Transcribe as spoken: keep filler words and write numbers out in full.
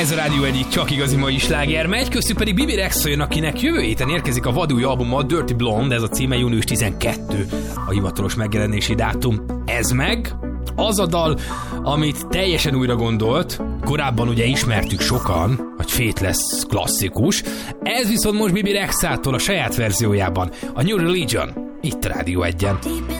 Ez a Rádió egyik csak igazi mai sláger megy, köztük pedig Bibi Rexha jön, akinek jövő héten érkezik a vadúj albuma, Dirty Blonde, ez a címe, június tizenkettő a hivatalos megjelenési dátum. Ez meg az a dal, amit teljesen újra gondolt, korábban ugye ismertük sokan, hogy Faithless klasszikus, ez viszont most Bibi Rexától a saját verziójában, a New Religion, itt a Rádió egyen.